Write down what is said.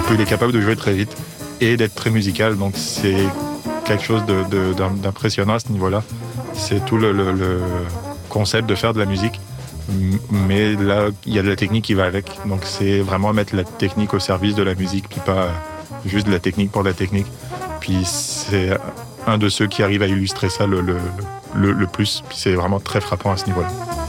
qu'il est capable de jouer très vite et d'être très musical. Donc c'est quelque chose d'impressionnant à ce niveau-là. C'est tout le concept de faire de la musique. Mais là, il y a de la technique qui va avec. Donc c'est vraiment mettre la technique au service de la musique, puis pas juste de la technique pour la technique. Puis c'est un de ceux qui arrive à illustrer ça le plus. Puis c'est vraiment très frappant à ce niveau-là.